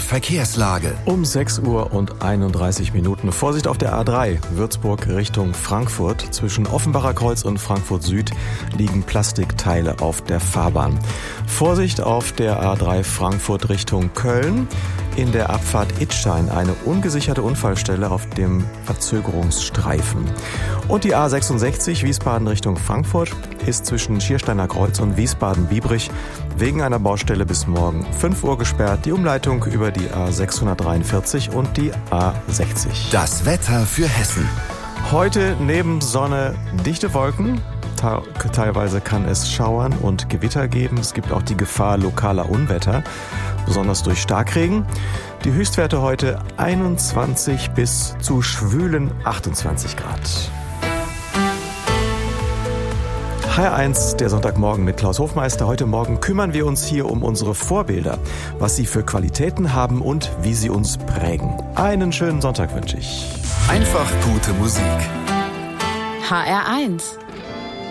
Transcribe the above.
Verkehrslage. Um 6:31 Uhr. Vorsicht auf der A3, Würzburg Richtung Frankfurt. Zwischen Offenbacher Kreuz und Frankfurt Süd liegen Plastikteile auf der Fahrbahn. Vorsicht auf der A3 Frankfurt Richtung Köln. In der Abfahrt Idstein eine ungesicherte Unfallstelle auf dem Verzögerungsstreifen. Und die A66 Wiesbaden Richtung Frankfurt ist zwischen Schiersteiner Kreuz und Wiesbaden-Biebrich wegen einer Baustelle bis morgen 5 Uhr gesperrt. Die Umleitung über die A643 und die A60. Das Wetter für Hessen. Heute neben Sonne dichte Wolken. Teilweise kann es schauern und Gewitter geben. Es gibt auch die Gefahr lokaler Unwetter, besonders durch Starkregen. Die Höchstwerte heute 21 bis zu schwülen 28 Grad. HR1, der Sonntagmorgen mit Klaus Hofmeister. Heute Morgen kümmern wir uns hier um unsere Vorbilder, was sie für Qualitäten haben und wie sie uns prägen. Einen schönen Sonntag wünsche ich. Einfach gute Musik. HR1